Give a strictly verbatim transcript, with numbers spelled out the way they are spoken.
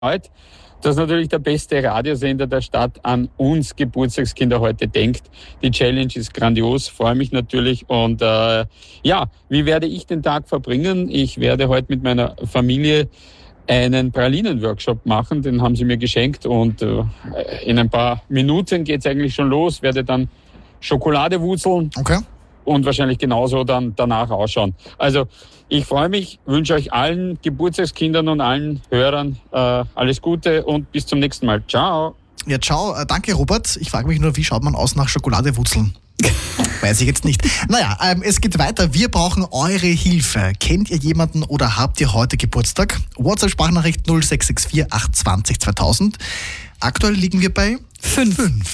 heute, dass natürlich der beste Radiosender der Stadt an uns Geburtstagskinder heute denkt. Die Challenge ist grandios, freue mich natürlich. Und äh, ja, wie werde ich den Tag verbringen? Ich werde heute mit meiner Familie einen Pralinen-Workshop machen, den haben sie mir geschenkt. Und äh, in ein paar Minuten geht's eigentlich schon los, werde dann Schokolade wurzeln. Okay. Und wahrscheinlich genauso dann danach ausschauen. Also ich freue mich, wünsche euch allen Geburtstagskindern und allen Hörern äh, alles Gute und bis zum nächsten Mal. Ciao. Ja, ciao. Äh, danke, Robert. Ich frage mich nur, wie schaut man aus nach Schokoladewurzeln? Weiß ich jetzt nicht. Naja, ähm, es geht weiter. Wir brauchen eure Hilfe. Kennt ihr jemanden oder habt ihr heute Geburtstag? WhatsApp-Sprachnachricht null sechs sechs vier acht zwei null zweitausend. Aktuell liegen wir bei Fünf. Fünf.